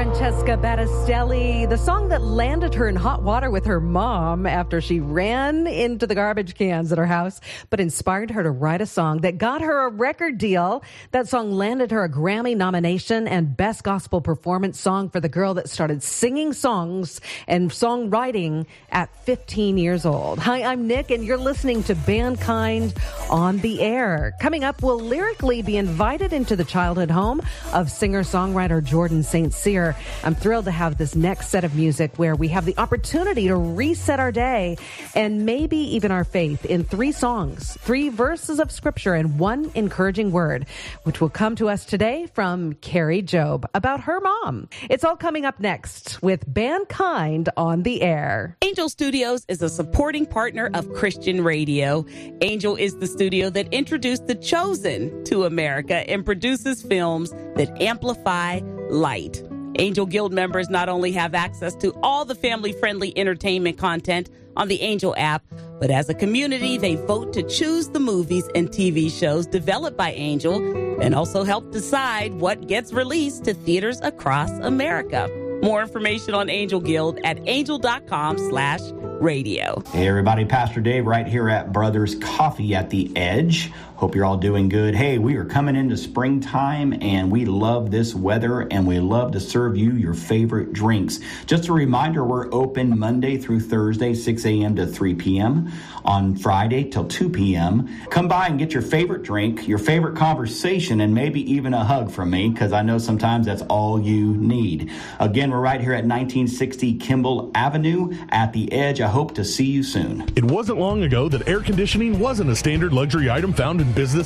Francesca Battistelli, the song that landed her in hot water with her mom after she ran into the garbage cans at her house, but inspired her to write a song that got her a record deal. That song landed her a Grammy nomination and Best Gospel Performance Song for the girl that started singing songs and songwriting at 15 years old. Hi, I'm Nick, and you're listening to Bandkind on the Air. Coming up, we'll lyrically be invited into the childhood home of singer-songwriter Jordan St. Cyr. I'm thrilled to have this next set of music where we have the opportunity to reset our day and maybe even our faith in 3 songs, 3 verses of scripture, and 1 encouraging word, which will come to us today from Carrie Job about her mom. It's all coming up next with Bandkind on the Air. Angel Studios is a supporting partner of Christian radio. Angel is the studio that introduced The Chosen to America and produces films that amplify light. Angel Guild members not only have access to all the family-friendly entertainment content on the Angel app, but as a community, they vote to choose the movies and TV shows developed by Angel and also help decide what gets released to theaters across America. More information on Angel Guild at angel.com/radio. Hey everybody, Pastor Dave right here at Brothers Coffee at the Edge. Hope you're all doing good. Hey, we are coming into springtime and we love this weather and we love to serve you your favorite drinks. Just a reminder, we're open Monday through Thursday, 6 a.m. to 3 p.m. on Friday till 2 p.m. Come by and get your favorite drink, your favorite conversation, and maybe even a hug from me, because I know sometimes that's all you need. Again, we're right here at 1960 Kimball Avenue at the Edge. I hope to see you soon. It wasn't long ago that air conditioning wasn't a standard luxury item found in business